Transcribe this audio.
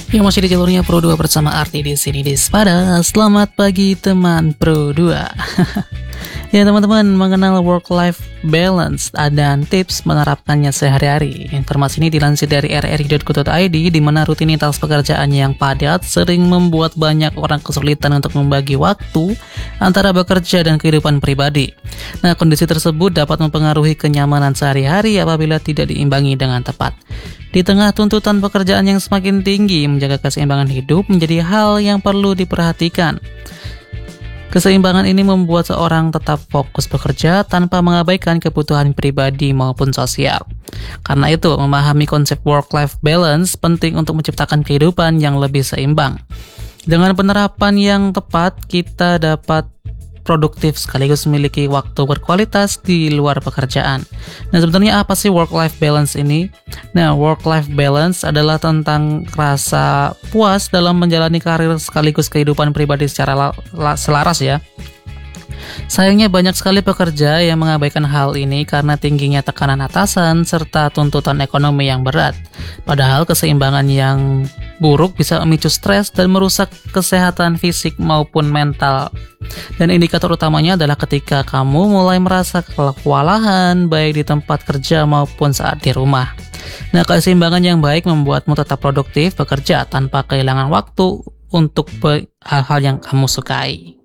Yang masih di jalurnya Pro 2 bersama Arti di sini di Spada. Selamat pagi teman Pro 2. Ya teman-teman, mengenal work-life balance dan tips menerapkannya sehari-hari. Informasi ini dilansir dari rri.co.id, di mana rutinitas pekerjaan yang padat sering membuat banyak orang kesulitan untuk membagi waktu antara bekerja dan kehidupan pribadi. Nah, kondisi tersebut dapat mempengaruhi kenyamanan sehari-hari apabila tidak diimbangi dengan tepat. Di tengah tuntutan pekerjaan yang semakin tinggi, menjaga keseimbangan hidup menjadi hal yang perlu diperhatikan. Keseimbangan ini membuat seorang tetap fokus bekerja tanpa mengabaikan kebutuhan pribadi maupun sosial. Karena itu, memahami konsep work-life balance penting untuk menciptakan kehidupan yang lebih seimbang. Dengan penerapan yang tepat, kita dapat produktif sekaligus memiliki waktu berkualitas di luar pekerjaan. Nah, sebenarnya apa sih work-life balance ini? Nah, work-life balance adalah tentang rasa puas dalam menjalani karir sekaligus kehidupan pribadi secara selaras ya. Sayangnya banyak sekali pekerja yang mengabaikan hal ini karena tingginya tekanan atasan serta tuntutan ekonomi yang berat. Padahal keseimbangan yang buruk bisa memicu stres dan merusak kesehatan fisik maupun mental. Dan indikator utamanya adalah ketika kamu mulai merasa kewalahan baik di tempat kerja maupun saat di rumah. Nah, keseimbangan yang baik membuatmu tetap produktif bekerja tanpa kehilangan waktu untuk hal-hal yang kamu sukai.